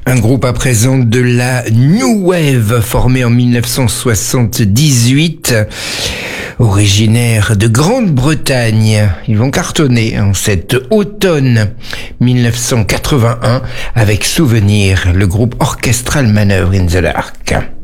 Un groupe à présent de la New Wave formé en 1978, originaire de Grande-Bretagne. Ils vont cartonner en cet automne 1981 avec Souvenir, le groupe Orchestral Manœuvre in the Dark.